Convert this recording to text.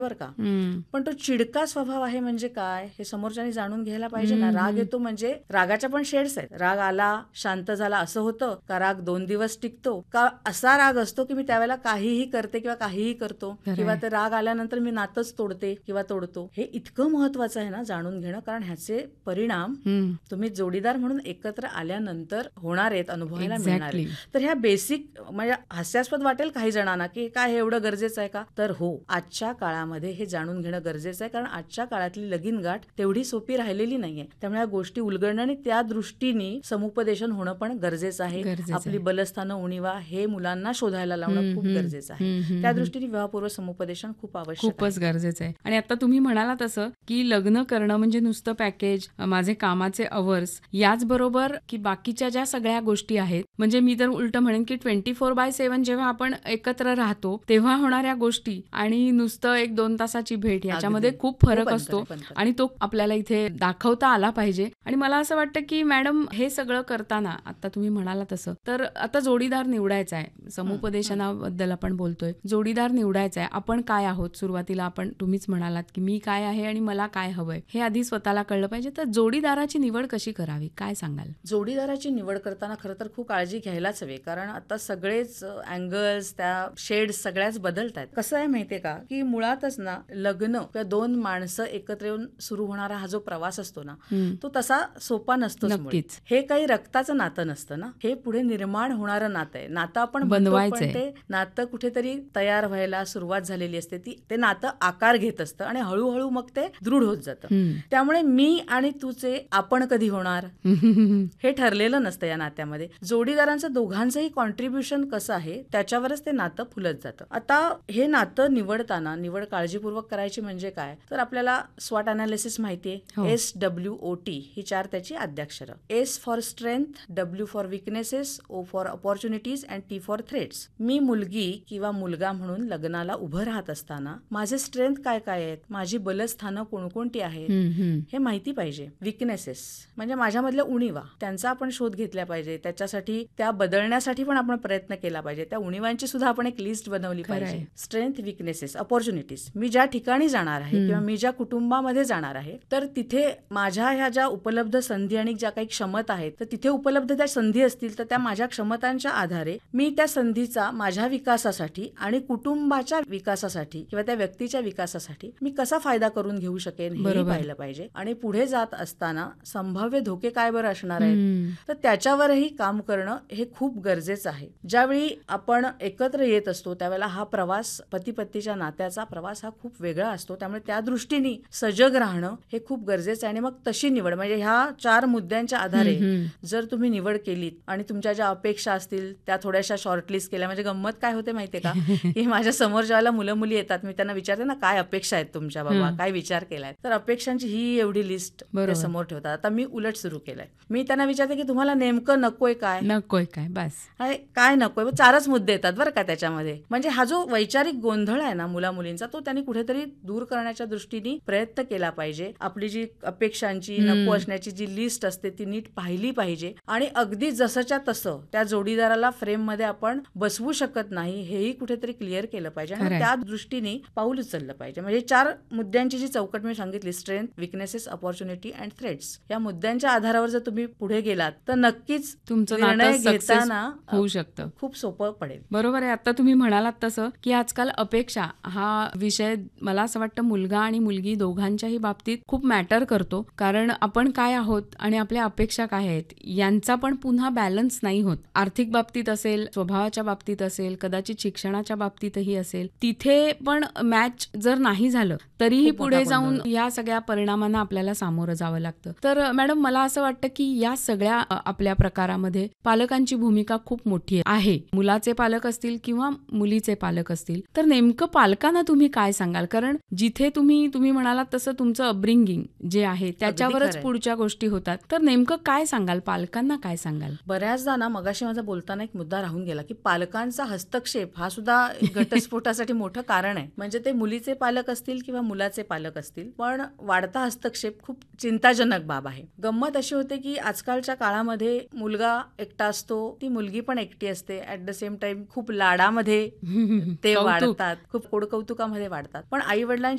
बरं का. पण तो चिडका स्वभाव आहे म्हणजे काय हे समोरच्यानी जाणून घ्यायला पाहिजे ना. राग येतो म्हणजे रागाच्या पण शेड्स आहेत. राग आला, शांत झाला असं होतं का, राग 2 दिवस टिकतो का, असा राग असतो की मी त्यावेळेला काहीही करते किंवा काहीही करतो, किंवा ते राग आल्यानंतर मी नातच तोडते किंवा तोडतो. हे इतकं महत्वाचं आहे ना जाणून घेणं, कारण ह्याचे परिणाम तुम्ही जोडीदार म्हणून एकत्र आल्यानंतर होणार आहेत, अनुभवायला मिळणार आहेत. तर ह्या बेसिक, म्हणजे हास्यास्पद वाटेल काही जणांना की काय हे एवढं गरजेचं आहे का, तर हो, आजच्या काळामध्ये हे जाणून घेणं गरजेचं आहे. कारण आजच्या काळातली लगीनगाठ तेवढी सोपी राहिलेली नाहीये. त्यामुळे या गोष्टी उलगडणं आणि त्या दृष्टीने समुपदेशन होणं पण गरजेचं आहे. आपली बलस्थानं, उणिवा हे मुलांना शोधायला लावणं खूप गरजेचं आहे. त्या दृष्टीने विवाहपूर्व समुपदेशन खूप आवश्यक आहे, खूपच गरजेचं आहे. आणि आता तुम्ही म्हणाला तसं की लग्न करणं म्हणजे नुसतं पॅकेज, माझे कामाचे अवर्स, याचबरोबर की बाकीच्या ज्या सगळ्या गोष्टी आहेत, म्हणजे मी तर उलट म्हणेन की 24/7 जेव्हा आपण एकत्र राहतो तेव्हा होणाऱ्या गोष्टी आणि नुसतं 1-2 तासाची भेट याच्यामध्ये खूप फरक असतो आणि तो आपल्याला इथे दाखवता आला पाहिजे. आणि मला असं वाटतं की मॅडम हे सगळं करताना, आता तुम्ही म्हणाला तसं, तर आता जोडीदार निवडायचा आहे, समुपदेशनाबद्दल आपण बोलतोय, जोडीदार निवडायचा आहे. आपण काय आहोत, सुरुवातीला तुम्हीच म्हणालात की मी काय आहे आणि मला काय हवंय हे आधी स्वतःला कळलं पाहिजे. तर जोडीदाराची निवड कशी करावी, काय सांगाल? जोडीदाराची निवड करताना खरं तर खूप काळजी घ्यायलाच हवी, कारण आता सगळेच अँगल्स, त्या शेड्स सगळ्याच बदलत आहेत. कसं आहे माहितीये का, की मुळातच ना लग्न किंवा 2 माणसं एकत्र येऊन सुरू होणारा हा जो प्रवास असतो ना, तो तसा सोपा नसतोच. हे काही रक्ताचं नातं नसतं ना, हे पुढे निर्माण होणारं नातं आहे. नातं आपण बनवायचं, पण ते नातं कुठेतरी तयार व्हायला सुरुवात झालेली असते, ते नातं आकार घेत असतं आणि हळूहळू मग ते दृढ होत जातं. त्यामुळे मी आणि तुझे आपण कधी होणार हे ठरलेलं नसतं या नात्यामध्ये. जोडीदारांचं दोघांचंही कॉन्ट्रीब्युशन कसं आहे त्याच्यावरच ते नातं फुलत जातं. आता हे नातं निवड काळजीपूर्वक करायची म्हणजे काय, तर आपल्याला स्वॉट अनालिसिस माहितीये. SWOT ही 4 त्याची आद्याक्षरं. S for strength, W for weaknesses, O for opportunities and T for threats. मी मुलगी किंवा मुलगा म्हणून लग्नाला उभं राहत असताना माझे स्ट्रेंथ काय काय आहेत, माझी बलस्थानं कोणकोणती आहेत हे माहिती पाहिजे. विकनेसेस म्हणजे माझ्यामधल्या उणीवा, त्यांचा आपण शोध घेतला पाहिजे. त्याच्यासाठी त्या बदलण्यासाठी पण आपण प्रयत्न केला पाहिजे. त्या उणीवांची सुद्धा आपण एक लिस्ट बनवली पाहिजे. Strength, weaknesses, opportunities. मी ज्या ठिकाणी जाणार आहे किंवा मी ज्या कुटुंबामध्ये जाणार आहे, तर तिथे माझ्या ह्या ज्या उपलब्ध संधी आणि ज्या काही क्षमता आहेत, तर तिथे उपलब्ध त्या संधी असतील तर त्या माझ्या क्षमतांच्या आधारे मी त्या संधीचा माझ्या विकासासाठी आणि कुटुंबाच्या विकासासाठी किंवा त्या व्यक्तीच्या विकासासाठी मी कसा फायदा करून घेऊ शकेन हे पाहिलं पाहिजे. आणि पुढे जात असताना संभाव्य धोके काय बरं असणार आहेत, तर त्याच्यावरही काम करणं हे खूप गरजेचं आहे. ज्यावेळी आपण एकत्र येत असतो त्यावेळेला हा प्रवास, पती पत्नीच्या नात्याचा प्रवास हा खूप वेगळा असतो. त्यामुळे त्या दृष्टीने सजग राहणं हे खूप गरजेचं आहे. आणि मग तशी निवड म्हणजे ह्या 4 मुद्द्यांच्या आधारे जर तुम्ही निवड केलीत आणि तुमच्या ज्या अपेक्षा असतील त्या थोड्याशा शॉर्टलिस्ट केल्या, म्हणजे गंमत काय होते माहितीये का, की माझ्या समोर ज्यावेळेला मुलं मुली येतात, मी त्यांना विचारते ना काय अपेक्षा आहेत तुमच्या, बाबा काय विचार केलाय, तर अपेक्षांची ही एवढी लिस्ट ते समोर ठेवतात. आता मी उलट सुरू केलंय, मी त्यांना विचारते की तुम्हाला नेमकं नकोय काय, बस काय नकोय. 4च मुद्दे येतात बरं का त्याच्यामध्ये. म्हणजे हा जो वैचारिक गोंधळ आहे ना मुला मुलींचा, तो त्यांनी कुठेतरी दूर करण्याच्या दृष्टीने प्रयत्न केला पाहिजे. आपली जी अपेक्षांची, नको असण्याची जी लिस्ट असते ती नीट पाहिली पाहिजे. आणि अगदी जसंच्या तसं त्या जोडीदाराला फ्रेम मध्ये आपण बसवू शकत नाही हेही कुठेतरी क्लिअर केलं पाहिजे आणि त्या दृष्टीने पाऊल उचललं पाहिजे. म्हणजे 4 मुद्द्यांची जी चौकट मी सांगितली, strength, weaknesses, opportunity and threats, या मुद्द्यांच्या आधारावर जर तुम्ही पुढे गेलात तर नक्कीच तुमचं निर्णय घेताना होऊ शकतं, खूप सोपं पडेल. बरोबर आहे. आता तुम्ही म्हणालात तसं की आजकाल अपेक्षा हा विषय मला असं वाटतं मुलगा आणि मुलगी दोघांच्याही बाबतीत खूप मॅटर करतो. कारण आपण काय आहोत आणि आपल्या अपेक्षा काय आहेत यांचा पण पुन्हा बॅलन्स नाही होत. आर्थिक बाबतीत असेल, स्वभावाच्या बाबतीत असेल, कदाचित शिक्षणाच्या बाबतीतही असेल, तिथे पण मॅच जर नाही झालं तरीही पुढे जाऊन या सगळ्या परिणामांना आपल्याला सामोरं जावं लागतं. तर मॅडम मला असं वाटतं की या सगळ्या आपल्या प्रकारामध्ये पालकांची भूमिका खूप मोठी आहे. मुलाचे पालक असतील किंवा मुलीचे पालक असतील, तर नेमकं पालकांना तुम्ही काय सांगाल? कारण जिथे तुम्ही म्हणालात तसं तुमचं अपब्रिंगिंग जे आहे त्याच्यावरच पुढच्या गोष्टी होतात. तर नेमकं काय सांगाल, पालकांना काय सांगाल? बऱ्याचदा ना मगाशी माझा बोलताना एक मुद्दा राहून गेला की पालकांचा हस्तक्षेप हा सुद्धा घटस्फोटासाठी मोठं कारण आहे. म्हणजे ते मुलीचे पालक असतील किंवा मुलाचे पालक असतील, पण वाढता हस्तक्षेप खूप चिंताजनक बाब आहे. गंमत अशी होते की आजकालच्या काळामध्ये मुलगा एकटा असतो, ती मुलगी पण एकटी असते. ऍट द सेम टाइम खूप लाडामध्ये ते वाढतात, खूप कोडकौतुकामध्ये वाढतात. पण आई वडिलांची